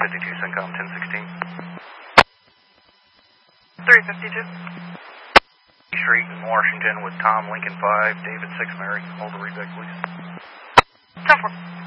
352, CENTCOM 1016. 352. Street in Washington with Tom Lincoln 5, David 6 Mary. Hold the readback, please. 10-4.